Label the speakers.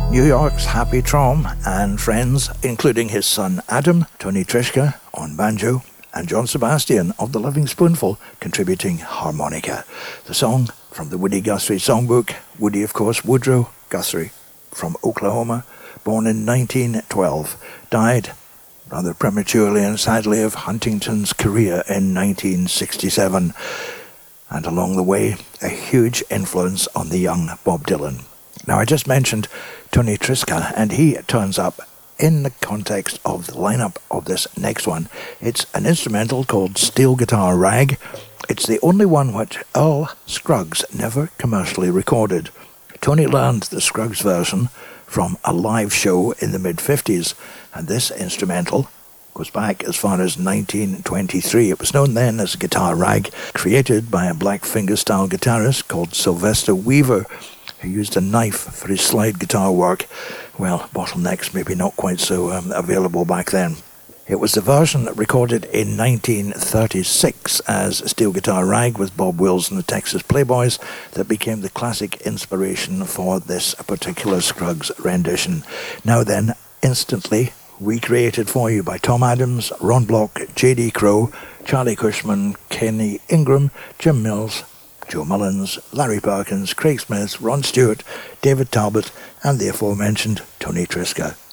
Speaker 1: New York's Happy Traum and friends, including his son Adam, Tony Trischka on banjo, and John Sebastian of the Loving Spoonful contributing harmonica. The song from the Woody Guthrie songbook. Woody, of course, Woodrow Guthrie from Oklahoma, born in 1912, died rather prematurely and sadly of Huntington's chorea in 1967. And along the way, a huge influence on the young Bob Dylan. Now, I just mentioned Tony Trischka, and he turns up in the context of the lineup of this next one. It's an instrumental called Steel Guitar Rag. It's the only one which Earl Scruggs never commercially recorded. Tony learned the Scruggs version from a live show in the mid-50s, and this instrumental goes back as far as 1923. It was known then as Guitar Rag, created by a Black Finger-style guitarist called Sylvester Weaver, who used a knife for his slide guitar work. Well, bottlenecks maybe not quite so available back then. It was the version recorded in 1936 as Steel Guitar Rag with Bob Wills and the Texas Playboys that became the classic inspiration for this particular Scruggs rendition. Now then, instantly recreated for you by Tom Adams, Ron Block, J.D. Crowe, Charlie Cushman, Kenny Ingram, Jim Mills, Joe Mullins, Larry Perkins, Craig Smith, Ron Stewart, David Talbot, and the aforementioned Tony Trischka.